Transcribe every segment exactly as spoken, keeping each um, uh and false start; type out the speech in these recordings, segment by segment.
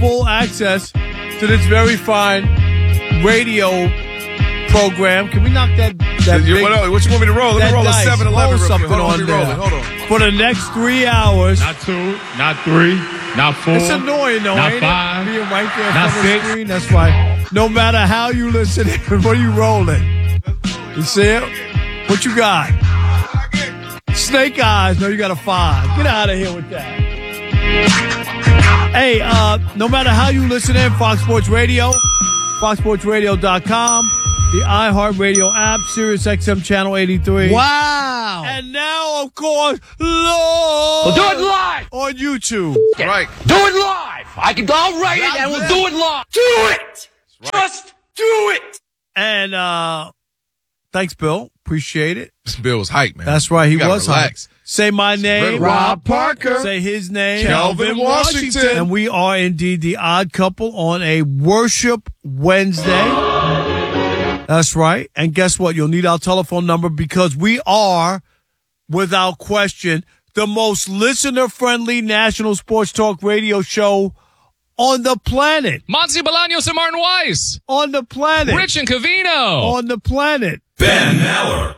full access to this very fine radio program. Can we knock that? that you, big, what, what you want me to roll? Let me roll a seven eleven. Roll something Hold on, on let me there. roll it. Hold on. For the next three hours. Not two, not three, not four. It's annoying, though, not ain't five, it? Being right there in not front of the six. screen. That's right. No matter how you listen, what are you rolling? You see it? What you got? Snake eyes. No, you got a five. Get out of here with that. Hey, uh, no matter how you listen in, Fox Sports Radio, fox sports radio dot com, the iHeartRadio app, Sirius X M Channel eighty-three. Wow. And now, of course, Lord. We'll do it live. On YouTube. Right. Do it live. I can, I'll write it and we'll do it live. Do it. Right. Just do it. And, uh, thanks, Bill. Appreciate it. Bill was hyped, man. That's right. He You gotta was relax. hyped. Say my name. Rob Parker. Say his name. Kelvin Washington. And we are indeed the Odd Couple on a Worship Wednesday. That's right. And guess what? You'll need our telephone number because we are, without question, the most listener-friendly national sports talk radio show on the planet. Monty Bolaños and Martin Weiss. On the planet. Rich and Covino. On the planet. Ben Maller.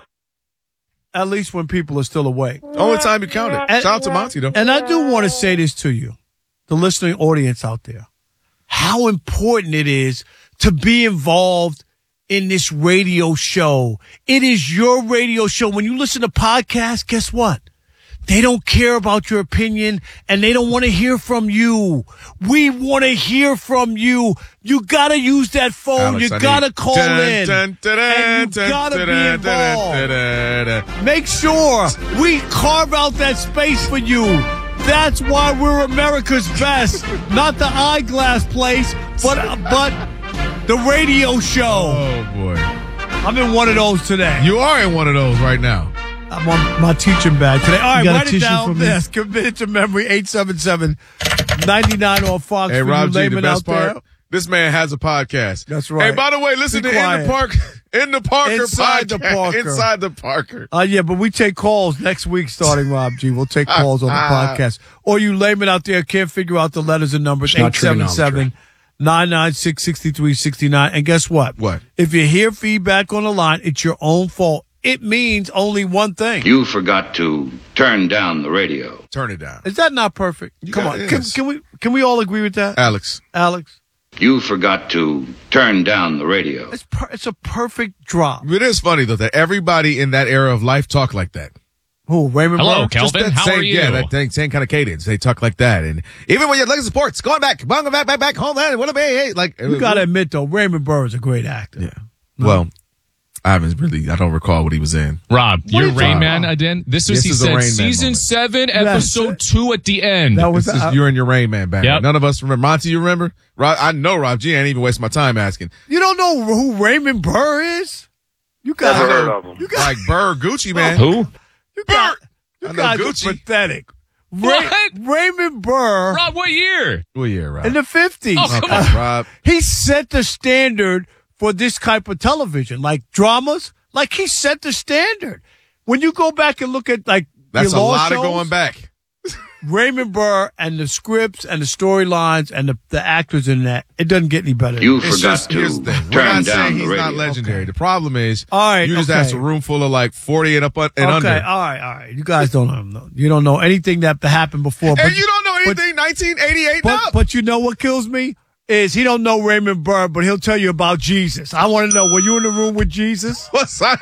At least when people are still awake. Only time you counted. And- Shout out to Monty, though. And I do want to say this to you, the listening audience out there, how important it is to be involved in this radio show. It is your radio show. When you listen to podcasts, guess what? They don't care about your opinion and they don't want to hear from you. We want to hear from you. You got to use that phone. Alex, you I got to need- call Dun, in. dun, dun, And you dun, got to dun, be dun, involved. dun, dun, dun, dun. Make sure we carve out that space for you. That's why we're America's best. Not the eyeglass place, but but the radio show. Oh, boy. I'm in one of those today. You are in one of those right now. I'm on my teaching bag today. All right, got a write it tissue down. for me? Yes, commit it to memory. eight seven seven, nine nine on Fox. Hey, for Rob you G, the laymen best out there. part, this man has a podcast. That's right. Hey, by the way, listen Be to In quiet. the Park, In the Parker Inside the podcast. Parker. Inside the Parker. Uh, yeah, but we take calls next week starting, Rob G. We'll take calls on the podcast. Or you laymen out there can't figure out the letters and numbers, not eight seven seven, nine nine six, six three six nine. And guess what? What? If you hear feedback on the line, it's your own fault. It means only one thing. You forgot to turn down the radio. Turn it down. Is that not perfect? You Come got- on. it Can, is. can we can we all agree with that? Alex. Alex? You forgot to turn down the radio. It's per, it's a perfect drop. It is funny, though, that everybody in that era of life talk like that. Who, Raymond Hello, Burr? Kelvin. Just that How same, are you? Yeah, that thing, same kind of cadence. They talk like that. And even when you're looking at sports, going back, going back, back, back home, that, what a hey, like. You got to admit, though, Raymond Burr is a great actor. Yeah. Well, I haven't really, I don't recall what he was in. Rob, What your are you Rain talking Man about? again. This was This he is a said Rain Man season moment. seven, That's episode it. two at the end. That was This is, uh, you're in your Rain Man back. Yep. None of us remember. Monty, you remember? Rob, I know Rob G. I ain't even waste my time asking. You don't know who Raymond Burr is? You guys Never are heard of him. You guys, Like Burr Gucci, man. Who? you guys, you I know guys Gucci. are pathetic. Ray, What? Raymond Burr Rob, what year? What year, Rob? in the fifties. Oh, come Okay, on. Rob. He set the standard for this type of television, like dramas. Like he set the standard. When you go back and look at like That's your a law lot shows, of going back. Raymond Burr and the scripts and the storylines and the, the actors in that, it doesn't get any better. You It's forgot just, here's to the thing. We're turn not down saying the he's radio. not legendary. The problem is, All right, you just okay. asked a room full of like forty and up and okay, under. all right, all right. You guys don't know. You don't know anything that happened before. And you don't know but- anything nineteen eighty-eight But, now. but you know what kills me? Is he don't know Raymond Burr, but he'll tell you about Jesus. I want to know, were you in the room with Jesus? What's that?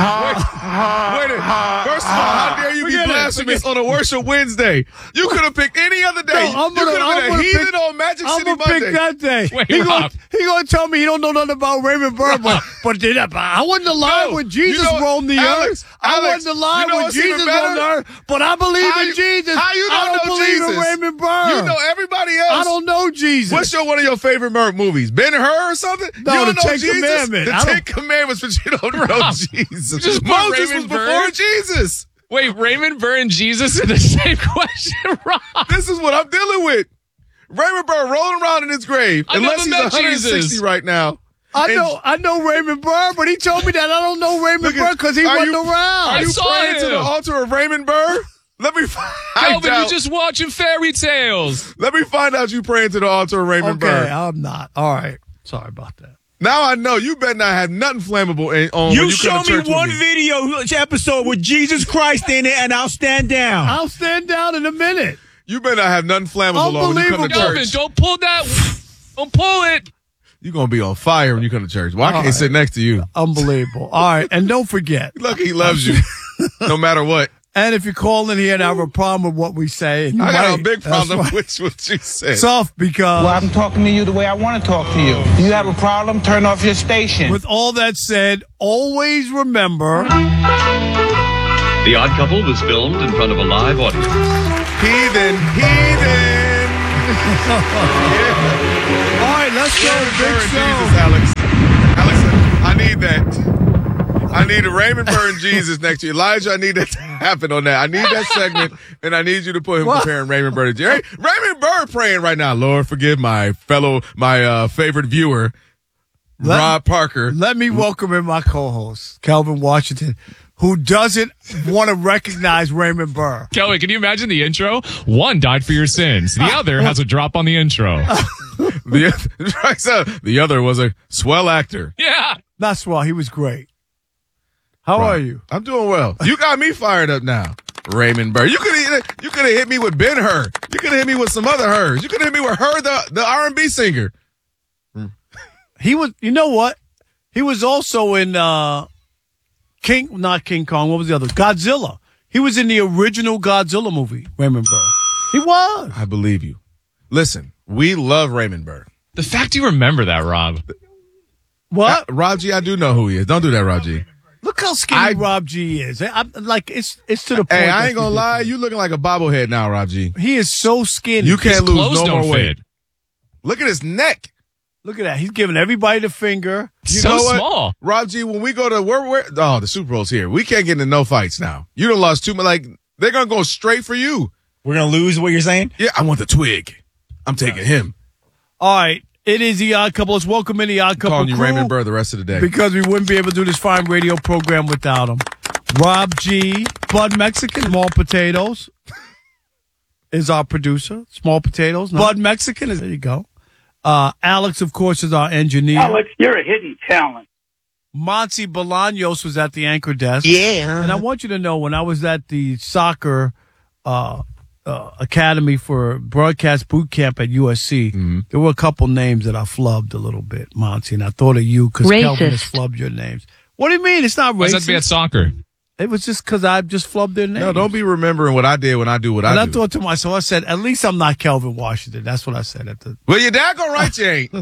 Uh-huh. Wait, wait a minute. First of all, how dare you be Forget it, blasphemous forget on a worship Wednesday? You could have picked any other day. No, I'm you gonna- could I'm have been gonna a heathen pick- on Magic I'm City gonna Monday. pick that day. Wait, he gonna Rob. he gonna tell me he don't know nothing about Raymond Burr, but but did I, I wasn't alive No, when Jesus you know- roamed the Alex, earth. I Alex, wasn't alive you know when what's even Jesus better? roamed the earth, but I believe How in you- Jesus. how you I don't don't know believe in Jesus? Raymond Burr. You know everybody else. I don't know Jesus. What's your one of your favorite Mer- movies? Ben-Hur or something? No, you don't the know Ten Jesus? Commandments. The I don't- Ten Commandments, but you don't know Rob, Jesus. you just put Moses was Raymond before Burr? Jesus. Wait, Raymond Burr and Jesus in the same question, Rob? This is what I'm dealing with. Raymond Burr rolling around in his grave, I unless never he's met one hundred sixty Jesus. right now. I And- know I know Raymond Burr, but he told me that I don't know Raymond Look at- Burr because he are wasn't you- around. Are I you saw praying to the him. altar of Raymond Burr? Let me find Kelvin, out. you're just watching fairy tales. Let me find out you praying to the altar of Raymond Okay, Burr. I'm not. All right. Sorry about that. Now I know you better not have nothing flammable in, on when You you show come to me church with one me. video episode with Jesus Christ in it, and I'll stand down. I'll stand down in a minute. You better not have nothing flammable on when you come to Unbelievable. Kelvin, church. don't pull that. Don't pull it. You're going to be on fire when you come to church. Well, I can't right. sit next to you. Unbelievable. All right. And don't forget. Lucky he loves you, no matter what. And if you call in here and have a problem with what we say, and you I got might, a big that's problem why- with what you said. Tough because Well, I'm talking to you the way I want to talk to you. You have a problem? Turn off your station. with all that said, always remember The Odd Couple was filmed in front of a live audience. Heathen, heathen. All right, let's go. Raymond Burr Big and show. Jesus, Alex. Alex, I need that. I need a Raymond Burr and Jesus next to you. Elijah, I need that to happen on that. I need that segment, and I need you to put him What? comparing Raymond Burr to Jerry. Raymond Burr praying right now. Lord, forgive my fellow, my uh, favorite viewer, Let- Rob Parker. Let me welcome in my co-host, Kelvin Washington, who doesn't want to recognize Raymond Burr. Kelvin, can you imagine the intro? One died for your sins. The other has a drop on the intro. The, right, so the other was a swell actor. Yeah. That's why he was great. How Right. are you? I'm doing well. You got me fired up now, Raymond Burr. You could you could have hit me with Ben Hur. You could have hit me with some other Hurs. You could have hit me with her, the the R and B singer. He was, you know what? He was also in uh, King, not King Kong. What was the other? Godzilla. He was in the original Godzilla movie, Raymond Burr. He was. I believe you. Listen, we love Raymond Burr. The fact you remember that, Rob. What? Uh, Rob G, I do know who he is. Don't do that, Rob G. Look how skinny I- Rob G is. I'm, like, it's it's to the point. Hey, I that's ain't gonna lie. ridiculous. You looking like a bobblehead now, Rob G. He is so skinny. You can't His lose clothes no don't more weight. fit. Look at his neck. Look at that. He's giving everybody the finger. You So know what? small. Rob G, when we go to where, where, oh, the Super Bowl's here. We can't get into no fights now. You done lost too much. Like, they're going to go straight for you. We're going to lose what you're saying? Yeah, I want the twig. I'm taking him. All right. It is the Odd Couple. Let's welcome in the Odd Couple Calling you crew Raymond Burr the rest of the day. because we wouldn't be able to do this fine radio program without him. Rob G, Bud Mexican, Small Potatoes is our producer. Small Potatoes. Bud Mexican is, there you go. Uh, Alex, of course, is our engineer. Alex, you're a hidden talent. Monty Bolaños was at the anchor desk. Yeah. And I want you to know, when I was at the soccer uh, uh, academy for broadcast boot camp at U S C, Mm-hmm. there were a couple names that I flubbed a little bit, Monty, and I thought of you because Kelvin has flubbed your names. What do you mean? It's not Why does that have to be at racist. soccer? It was just because I just flubbed their names. No, don't be remembering what I did when I do what And I I do. thought to myself, I said, at least I'm not Kelvin Washington. That's what I said at the. well, your dad gonna write you ain't.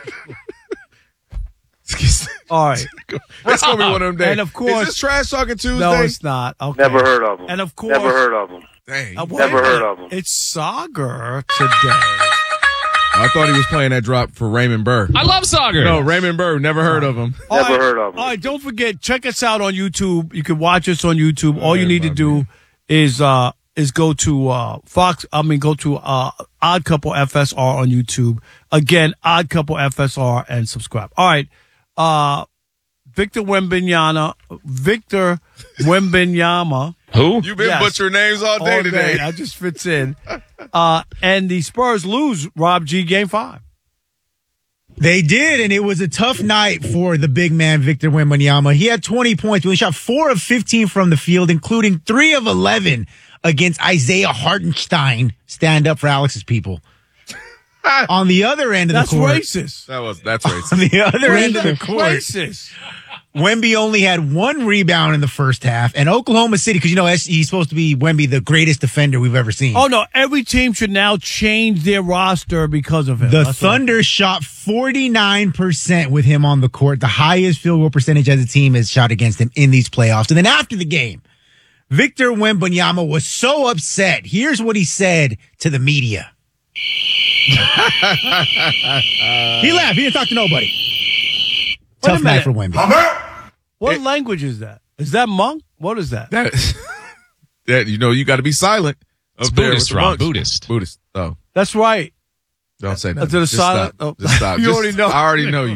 All right. That's gonna be one of them days. And of course- is this trash talking Tuesday? No, it's not. Okay. Never heard of him. And of course, Never heard of him. Dang. Uh, wait Never a heard minute. of him. It's Sagar today. I thought he was playing that drop for Raymond Burr. I love soccer. No, Raymond Burr. Never heard of him. All Never heard of him. All right, don't forget, check us out on YouTube. You can watch us on YouTube. All you right, need to my do man. is uh is go to uh Fox. I mean, go to uh Odd Couple F S R on YouTube. Again, Odd Couple F S R and subscribe. All right, uh, Victor Wembanyama, Victor Wembanyama. Who? You've been Yes. butchering names all day all today. That just fits in. Uh, and the Spurs lose Rob G game five. They did, and it was a tough night for the big man, Victor Wembanyama. He had twenty points. He shot four of fifteen from the field, including three of eleven against Isaiah Hartenstein. Stand up for Alex's people. On the other end of That's the court. racist. That was that's racist. On the other end of the court. Racist. Wemby only had one rebound in the first half, and Oklahoma City, because you know he's supposed to be Wemby, the greatest defender we've ever seen. Oh no! Every team should now change their roster because of him. The That's Thunder shot forty-nine percent with him on the court, the highest field goal percentage as a team has shot against him in these playoffs. And then after the game, Victor Wembanyama was so upset. Here's what he said to the media. He laughed. He didn't talk to nobody. Wait a Tough night minute. for Wemby. What language is that? Is that monk? What is that? That, that you know, you got to be silent. It's up there with Buddhist, the Rob. monks. Buddhist. Buddhist. Oh, That's right. don't say Uh, that. to the Just silent- stop. oh, Just stop. you Just- already know. I already know you.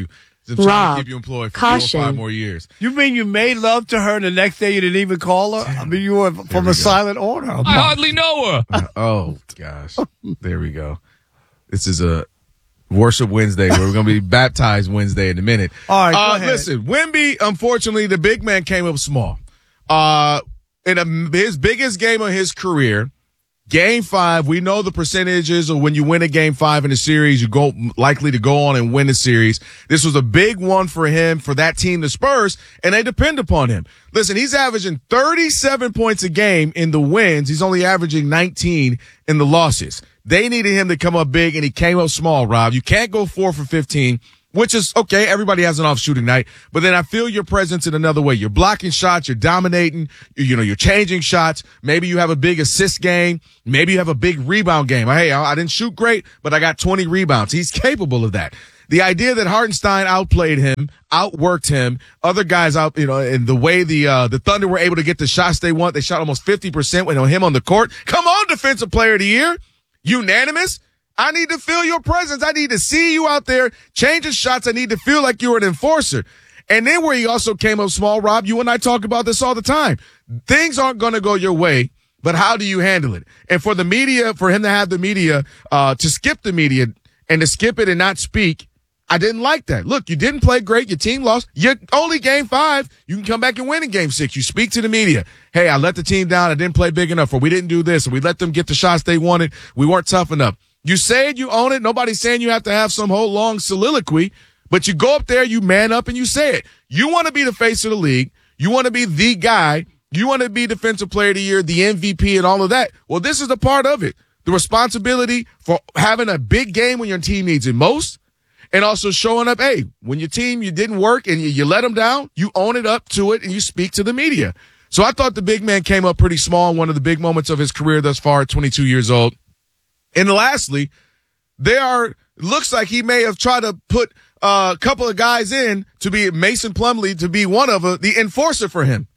I'm trying Rob, to keep you employed for caution. four or five more years. You mean you made love to her and the next day you didn't even call her? I mean, you were from we a go. silent order. I hardly know her. Oh, gosh. There we go. This is a Worship Wednesday where we're going to be baptized Wednesday in a minute. All right, go uh, ahead. Listen, Wemby, unfortunately, the big man came up small. Uh, in a, his biggest game of his career, Game five, we know the percentages of when you win a game five in a series, you go likely to go on and win the series. This was a big one for him, for that team, the Spurs, and they depend upon him. Listen, he's averaging thirty-seven points a game in the wins. He's only averaging nineteen in the losses. They needed him to come up big, and he came up small, Rob. You can't go four for fifteen. Which is okay. Everybody has an off shooting night, but then I feel your presence in another way. You're blocking shots. You're dominating. You, you know, you're changing shots. Maybe you have a big assist game. Maybe you have a big rebound game. Hey, I, I didn't shoot great, but I got twenty rebounds. He's capable of that. The idea that Hartenstein outplayed him, outworked him, other guys out, you know, and the way the, uh, the Thunder were able to get the shots they want, they shot almost fifty percent with him on the court. Come on, defensive player of the year. Unanimous. I need to feel your presence. I need to see you out there changing shots. I need to feel like you're an enforcer. And then where he also came up small, Rob, you and I talk about this all the time. Things aren't going to go your way, but how do you handle it? And for the media, for him to have the media, uh, to skip the media and to skip it and not speak, I didn't like that. Look, you didn't play great. Your team lost. You're only game five. You can come back and win in game six. You speak to the media. Hey, I let the team down. I didn't play big enough, or we didn't do this, or we let them get the shots they wanted. We weren't tough enough. You say it, you own it. Nobody's saying you have to have some whole long soliloquy, but you go up there, you man up, and you say it. You want to be the face of the league. You want to be the guy. You want to be defensive player of the year, the M V P, and all of that. Well, this is a part of it. The responsibility for having a big game when your team needs it most, and also showing up, hey, when your team, you didn't work and you, you let them down, you own it up to it, and you speak to the media. So I thought the big man came up pretty small in one of the big moments of his career thus far at twenty-two years old. And lastly, there are, looks like he may have tried to put uh, a couple of guys in to be Mason Plumlee to be one of a, the enforcer for him.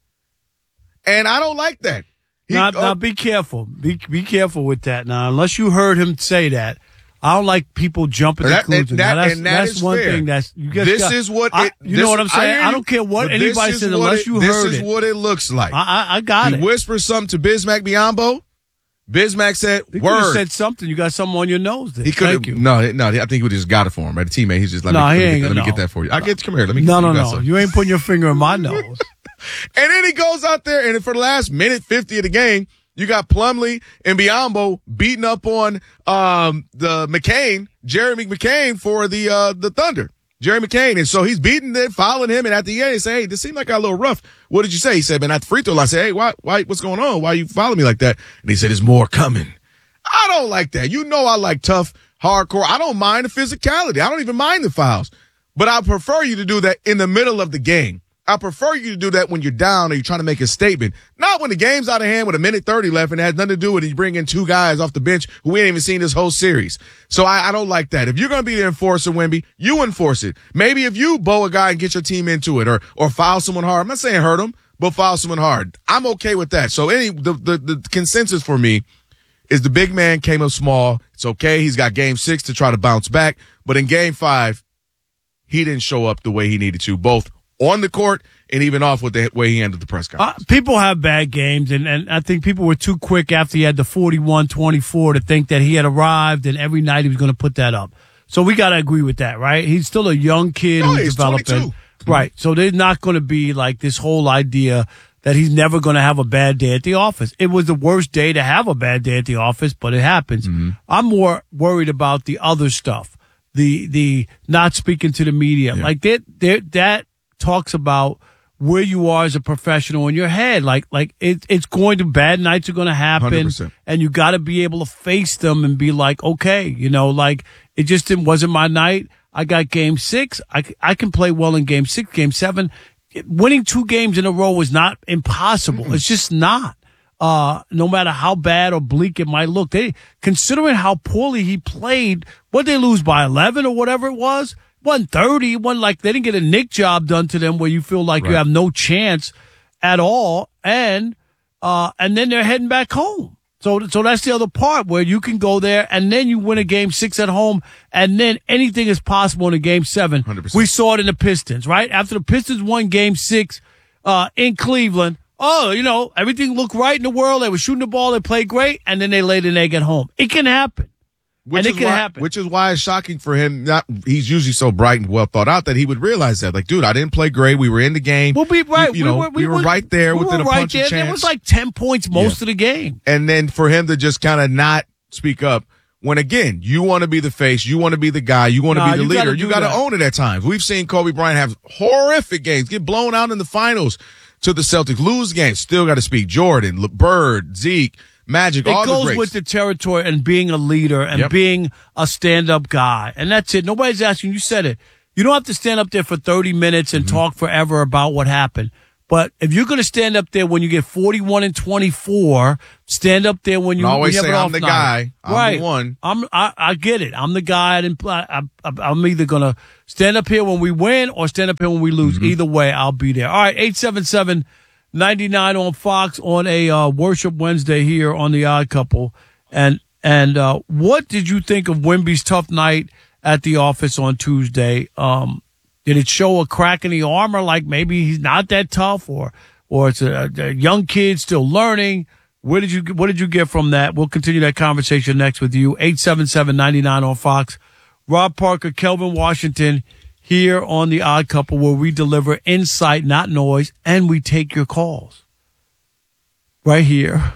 And I don't like that. He, now, uh, now, be careful. Be be careful with that. Now, unless you heard him say that, I don't like people jumping to That- conclusions. that- Now, that's and that that's is one fair. thing that's you just This got- is what I, it, you this- know what I'm saying. hear I, you, don't care what but anybody this said is unless what it, you this heard is it. what it looks like. I, I, I got he it. whispered something to Bismack Biyombo. Bismack said, He could have word. said something. You got something on your nose there. He could Thank have, you. no, no, I think he would just got it for him, right? The teammate, he's just like, No, let me, he let me, ain't get, let me no. get that for you. I get, come here, let me No, you no, got no. something. You ain't putting your finger in my nose. And then he goes out there, and for the last minute fifty of the game, you got Plumlee and Biyombo beating up on um the McCain, Jeremy McCain for the uh the Thunder. Jerry McCain. And so he's beating them, fouling him, and at the end he say, hey, this seemed like I got a little rough. What did you say? He said, man, at the free throw line, I said, hey, why why what's going on? Why you following me like that? And he said, there's more coming. I don't like that. You know I like tough, hardcore. I don't mind the physicality. I don't even mind the fouls. But I prefer you to do that in the middle of the game. I prefer you to do that when you're down or you're trying to make a statement. Not when the game's out of hand with a minute thirty left and it has nothing to do with it. You bring in two guys off the bench who we ain't even seen this whole series. So I, I don't like that. If you're going to be the enforcer, Wemby, you enforce it. Maybe if you bow a guy and get your team into it or or foul someone hard. I'm not saying hurt them, but foul someone hard. I'm okay with that. So any the, the, the consensus for me is the big man came up small. It's okay. He's got game six to try to bounce back. But in game five, he didn't show up the way he needed to, both on the court and even off with the way he handled the press conference. Uh, people have bad games, and, and I think people were too quick after he had the forty-one twenty-four to think that he had arrived and every night he was going to put that up. So we got to agree with that, right? He's still a young kid No, who's he's developing. twenty-two. Right. So there's not going to be like this whole idea that he's never going to have a bad day at the office. It was the worst day to have a bad day at the office, but it happens. Mm-hmm. I'm more worried about the other stuff, the the not speaking to the media. Yeah. Like that, that, that talks about where you are as a professional in your head. Like, like it, it's going to, bad nights are going to happen, one hundred percent. And you got to be able to face them and be like, okay, you know, like it just didn't, wasn't my night. I got game six. I, I can play well in game six, game seven. Winning two games in a row is not impossible. Mm-hmm. It's just not. Uh, no matter how bad or bleak it might look. They, considering how poorly he played, what they lose by eleven or whatever it was, one thirty, one like they didn't get a Nick job done to them where you feel like right. you have no chance at all. And, uh, and then they're heading back home. So, so that's the other part where you can go there and then you win a game six at home and then anything is possible in a game seven. one hundred percent. We saw it in the Pistons, right? After the Pistons won game six, uh, in Cleveland. Oh, you know, everything looked right in the world. They were shooting the ball. They played great. And then they laid an egg at home. It can happen. Which and it is can why, happen. Which is why it's shocking for him. Not he's usually so bright and well thought out that he would realize that. Like, dude, I didn't play great. We were in the game. We'll be right. You, you know, we were, we we were were right there we within were a right punch there. of chance. There was like ten points most Yeah. of the game. And then for him to just kind of not speak up when, again, you want to be the face, you want to be the guy, you want to Nah, be the you leader, gotta you do got to that. own it at times. We've seen Kobe Bryant have horrific games, get blown out in the finals to the Celtics, lose games, still got to speak. Jordan, Le- Bird, Zeke, Magic, It all the goes greats. with the territory and being a leader and Yep. being a stand-up guy. And that's it. Nobody's asking. You said it. You don't have to stand up there for thirty minutes and Mm-hmm. talk forever about what happened. But if you're going to stand up there when you get forty-one and twenty-four, stand up there when you, And always when you have say, an "I'm off the night." guy. I'm the right. one. I'm, I, I get it. I'm the guy. I didn't play. I, I, I'm either going to stand up here when we win or stand up here when we lose. Mm-hmm. Either way, I'll be there. All right. eight seven seven, nine nine on Fox on a uh, Worship Wednesday here on The Odd Couple. And and uh, what did you think of Wemby's tough night at the office on Tuesday? Um, did it show a crack in the armor, like maybe he's not that tough, or or it's a, a young kid still learning? Where did you what did you get from that? We'll continue that conversation next with you. eight seven seven, nine nine on Fox. Rob Parker, Kelvin Washington here on The Odd Couple, where we deliver insight, not noise, and we take your calls. Right here.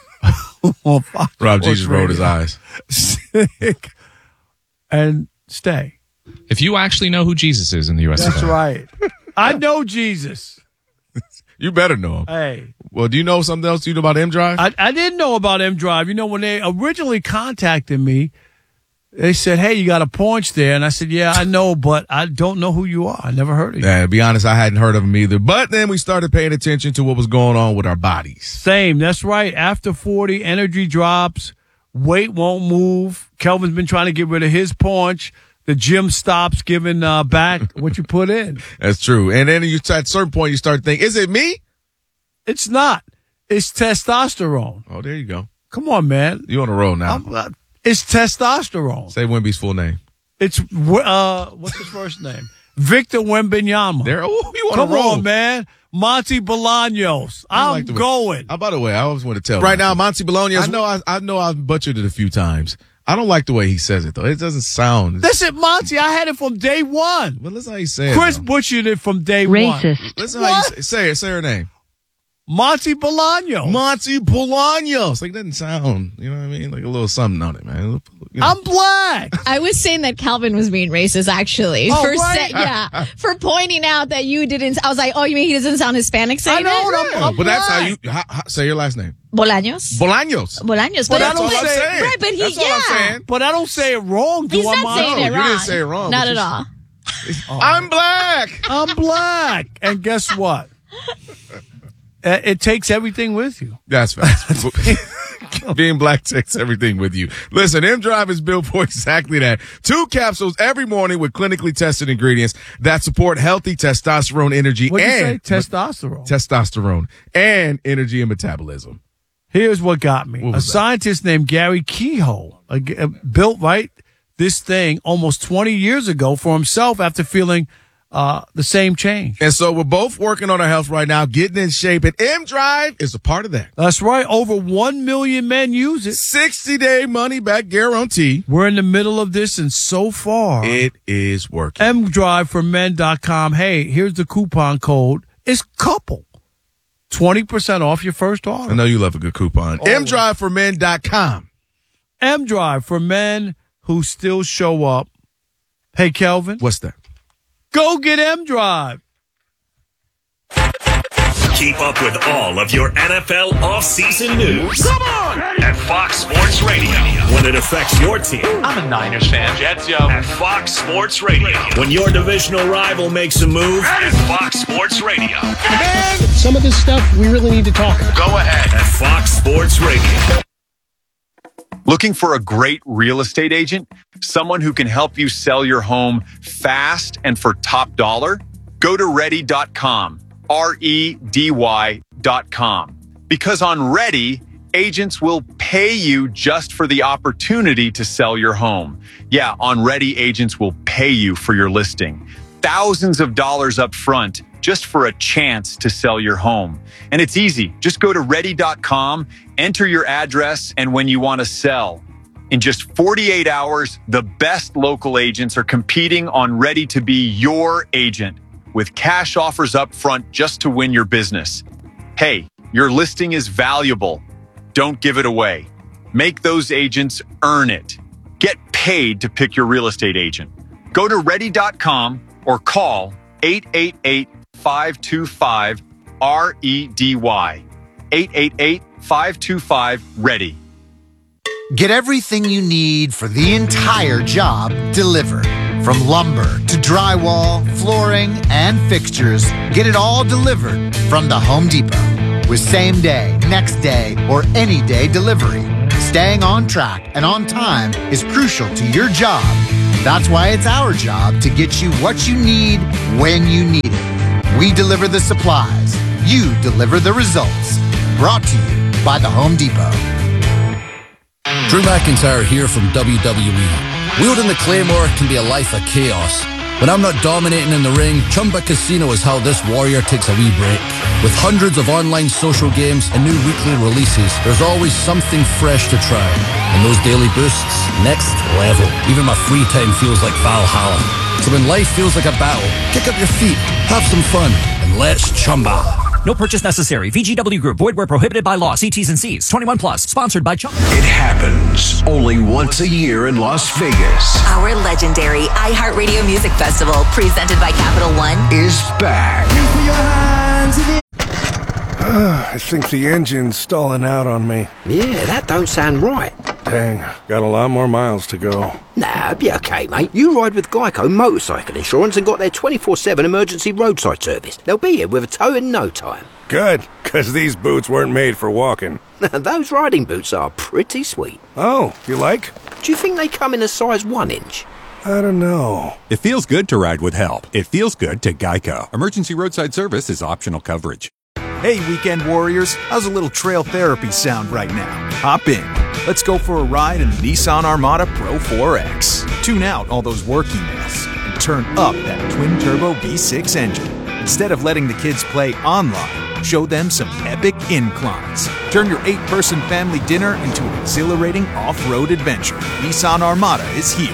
on Fox Rob Sports Jesus rolled his Radio. eyes. Stick and stay. If you actually know who Jesus is in the U S That's of A. right. I know Jesus. You better know him. Hey, Well, do you know something else you know about M Drive? I, I didn't know about M Drive. You know, when they originally contacted me, they said, "Hey, you got a paunch there," and I said, "Yeah, I know, but I don't know who you are. I never heard of you." Yeah, to be honest, I hadn't heard of him either. But then we started paying attention to what was going on with our bodies. Same. That's right. After forty, energy drops, weight won't move. Kelvin's been trying to get rid of his paunch. The gym stops giving uh, back what you put in. That's true. And then you at a certain point you start thinking, is it me? It's not. It's testosterone. Oh, there you go. Come on, man. You on the roll now. I'm, uh, it's testosterone. Say Wemby's full name. It's uh, what's his first name? Victor Wembanyama. There. Oh, you on Come a roll. on, man. Monty Bolaños. I I'm like the way- going. Oh, by the way, I always want to tell right now, Monty Bolaños. I know I, I know I've butchered it a few times. I don't like the way he says it though. It doesn't sound. Listen, Monty, I had it from day one. But listen how you say it. Chris though. butchered it from day Racist. one. Listen how you say, say it. Say her name. Monty Bolaños. Monty Bolaños. Like, it doesn't sound, you know what I mean? Like a little something on it, man. You know. I'm black. I was saying that Calvin was being racist, actually. Oh, for right? sa- yeah, for pointing out that you didn't. I was like, oh, you mean he doesn't sound Hispanic I saying know. it? I'm, I'm but that's how black. you how, how, say your last name. Bolaños. Bolaños. Bolaños. But But, I don't but- say- right, but he, That's all yeah. I'm saying. But I don't say it wrong, do He's I, not Monty? saying No, it you wrong. didn't say it wrong, Not but at just- all. I'm black. I'm black. And guess what? Uh, It takes everything with you. That's facts. Being black takes everything with you. Listen, M Drive is built for exactly that. Two capsules every morning with clinically tested ingredients that support healthy testosterone, energy, What'd you say? and Testosterone. testosterone and energy and metabolism. Here's what got me. What A was that? scientist named Gary Kehoe uh, g- uh, built right this thing almost twenty years ago for himself after feeling uh, the same change. And so we're both working on our health right now, getting in shape, and M Drive is a part of that. That's right. Over one million men use it. sixty day money back guarantee. We're in the middle of this, and so far, It is working. m drive for men dot com. Hey, here's the coupon code. It's couple. twenty percent off your first I order. know you love a good coupon. Always. m drive for men dot com. M-Drive for men who still show up. Hey, Kelvin, What's that? go get M-Drive. Keep up with all of your N F L offseason news. Come on! At Fox Sports Radio. When it affects your team. I'm a Niners fan. Jets, yo. At Fox Sports Radio. When your divisional rival makes a move. At Fox Sports Radio. Some of this stuff we really need to talk about. Go ahead. At Fox Sports Radio. Looking for a great real estate agent? Someone who can help you sell your home fast and for top dollar? Go to ready dot com. R E D Y dot com. Because on Ready, Agents will pay you just for the opportunity to sell your home. Yeah, on Ready, agents will pay you for your listing. Thousands of dollars up front just for a chance to sell your home. And it's easy. Just go to ready dot com, enter your address, and when you want to sell. In just forty-eight hours, the best local agents are competing on Ready to be your agent with cash offers up front just to win your business. Hey, your listing is valuable. Don't give it away. Make those agents earn it. Get paid to pick your real estate agent. Go to ready dot com or call eight eight eight, five two five, R E D Y. eight eight eight, five two five, READY. Get everything you need for the entire job delivered. From lumber to drywall, flooring, and fixtures, get it all delivered from the Home Depot. With same day, next day, or any day delivery. Staying on track and on time is crucial to your job. That's why it's our job to get you what you need when you need it. We deliver the supplies. You deliver the results. Brought to you by the Home Depot. Drew McIntyre here from W W E. Wielding the Claymore can be a life of chaos. When I'm not dominating in the ring, Chumba Casino is how this warrior takes a wee break. With hundreds of online social games and new weekly releases, there's always something fresh to try. And those daily boosts, next level. Even my free time feels like Valhalla. So when life feels like a battle, kick up your feet, have some fun, and let's Chumba. No purchase necessary. V G W Group. Void where prohibited by law. See T's and C's. twenty-one plus. Sponsored by Chumba. It happens only once a year in Las Vegas. Our legendary iHeartRadio Music Festival, presented by Capital One, is back. I think the engine's stalling out on me. Yeah, that don't sound right. Dang, got a lot more miles to go. Nah, be okay, mate. You ride with Geico Motorcycle Insurance and got their twenty-four seven emergency roadside service. They'll be here with a tow in no time. Good, because these boots weren't made for walking. Those riding boots are pretty sweet. Oh, you like? Do you think they come in a size one inch? I don't know. It feels good to ride with help. It feels good to Geico. Emergency roadside service is optional coverage. Hey, weekend warriors, how's a little trail therapy sound right now? Hop in. Let's go for a ride in the Nissan Armada Pro four X. Tune out all those work emails and turn up that twin-turbo V six engine. Instead of letting the kids play online, show them some epic inclines. Turn your eight-person family dinner into an exhilarating off-road adventure. Nissan Armada is here.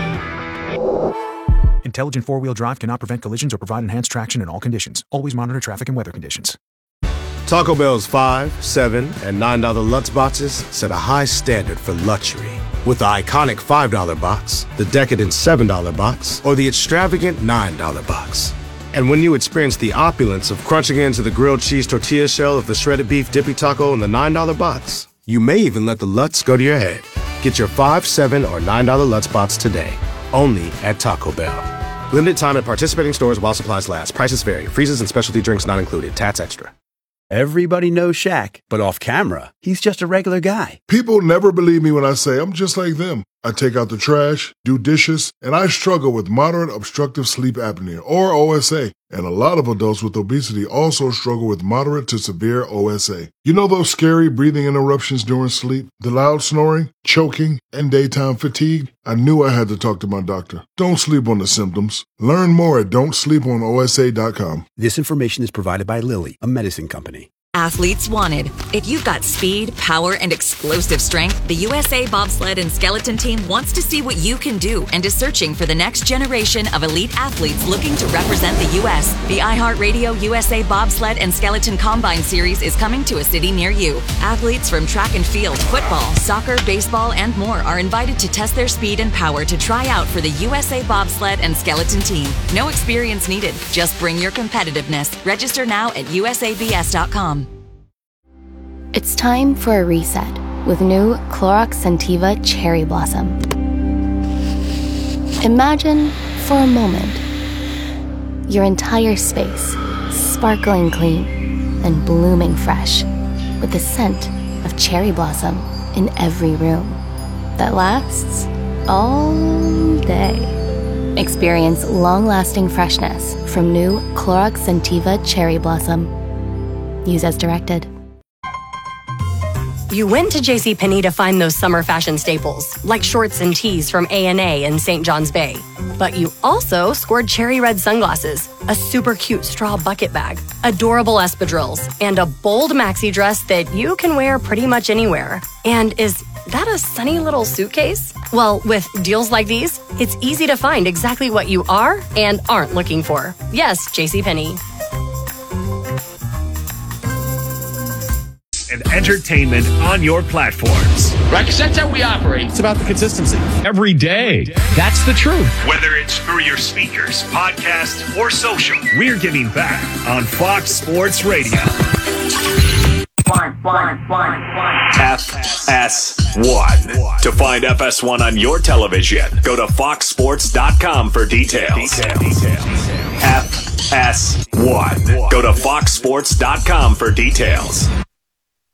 Intelligent four-wheel drive cannot prevent collisions or provide enhanced traction in all conditions. Always monitor traffic and weather conditions. Taco Bell's five, seven, and nine dollar Lutz boxes set a high standard for luxury. With the iconic five dollar box, the decadent seven dollar box, or the extravagant nine dollar box. And when you experience the opulence of crunching into the grilled cheese tortilla shell of the shredded beef dippy taco in the nine dollar box, you may even let the Lutz go to your head. Get your five, seven, or nine dollar Lutz box today, only at Taco Bell. Limited time at participating stores while supplies last. Prices vary. Freezes and specialty drinks not included. Tats extra. Everybody knows Shaq, but off camera, he's just a regular guy. People never believe me when I say I'm just like them. I take out the trash, do dishes, and I struggle with moderate obstructive sleep apnea, or O S A. And a lot of adults with obesity also struggle with moderate to severe O S A. You know those scary breathing interruptions during sleep, the loud snoring, choking, and daytime fatigue? I knew I had to talk to my doctor. Don't sleep on the symptoms. Learn more at don't sleep on O S A dot com. This information is provided by Lilly, a medicine company. Athletes wanted. If you've got speed, power, and explosive strength, the U S A Bobsled and Skeleton Team wants to see what you can do and is searching for the next generation of elite athletes looking to represent the U S. The iHeartRadio U S A Bobsled and Skeleton Combine Series is coming to a city near you. Athletes from track and field, football, soccer, baseball, and more are invited to test their speed and power to try out for the U S A Bobsled and Skeleton Team. No experience needed. Just bring your competitiveness. Register now at U S A B S dot com. It's time for a reset with new Clorox Scentiva Cherry Blossom. Imagine, for a moment, your entire space sparkling clean and blooming fresh with the scent of cherry blossom in every room that lasts all day. Experience long-lasting freshness from new Clorox Scentiva Cherry Blossom. Use as directed. You went to JCPenney to find those summer fashion staples, like shorts and tees from A and A in Saint John's Bay. But you also scored cherry red sunglasses, a super cute straw bucket bag, adorable espadrilles, and a bold maxi dress that you can wear pretty much anywhere. And is that a sunny little suitcase? Well, with deals like these, it's easy to find exactly what you are and aren't looking for. Yes, JCPenney. And entertainment on your platforms. Right, because that's how we operate. It's about the consistency. Every day. That's the truth. Whether it's through your speakers, podcast, or social, we're giving back on Fox Sports Radio. One, one, one, one. F S one. To find F S one on your television, go to fox sports dot com for details. Details. F S one. Go to fox sports dot com for details.